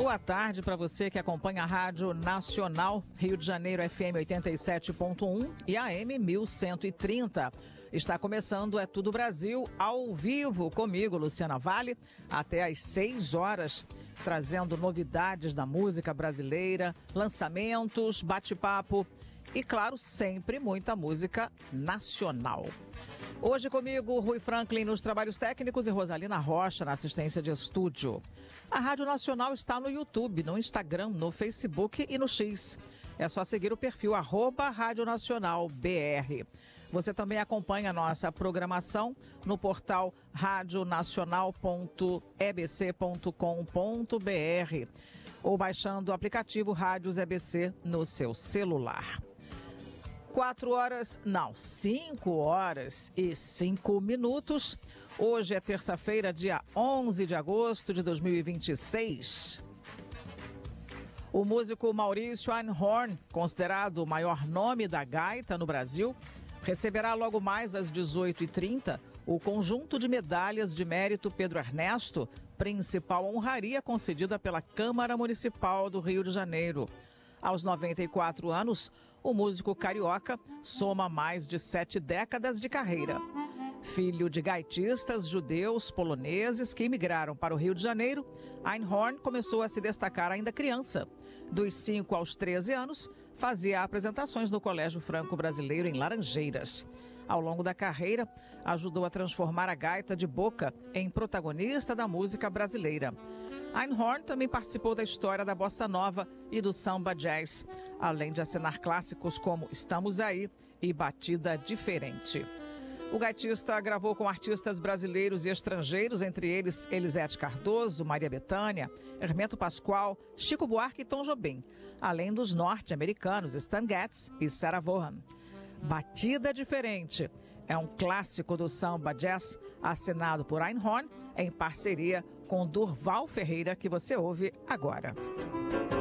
Boa tarde para você que acompanha a Rádio Nacional Rio de Janeiro FM 87.1 e AM 1130. Está começando É Tudo Brasil ao vivo comigo, Luciana Vale, até às 6 horas, trazendo novidades da música brasileira, lançamentos, bate-papo e, claro, sempre muita música nacional. Hoje comigo, Rui Franklin nos trabalhos técnicos e Rosalina Rocha na assistência de estúdio. A Rádio Nacional está no YouTube, no Instagram, no Facebook e no X. É só seguir o perfil @Rádio Nacional BR. Você também acompanha a nossa programação no portal radionacional.ebc.com.br ou baixando o aplicativo Rádios EBC no seu celular. 5 horas e 5 minutos. Hoje é terça-feira, dia 11 de agosto de 2026. O músico Maurício Einhorn, considerado o maior nome da gaita no Brasil, receberá logo mais às 18h30 o conjunto de medalhas de mérito Pedro Ernesto, principal honraria concedida pela Câmara Municipal do Rio de Janeiro. Aos 94 anos, o músico carioca soma mais de 7 décadas de carreira. Filho de gaitistas judeus poloneses que imigraram para o Rio de Janeiro, Einhorn começou a se destacar ainda criança. Dos 5 aos 13 anos, fazia apresentações no Colégio Franco-Brasileiro em Laranjeiras. Ao longo da carreira, ajudou a transformar a gaita de boca em protagonista da música brasileira. Einhorn também participou da história da bossa nova e do samba jazz, além de assinar clássicos como Estamos Aí e Batida Diferente. O gaitista gravou com artistas brasileiros e estrangeiros, entre eles Elisete Cardoso, Maria Bethânia, Hermeto Pascoal, Chico Buarque e Tom Jobim, além dos norte-americanos Stan Getz e Sarah Vaughan. Batida Diferente é um clássico do samba jazz assinado por Einhorn em parceria com Durval Ferreira, que você ouve agora.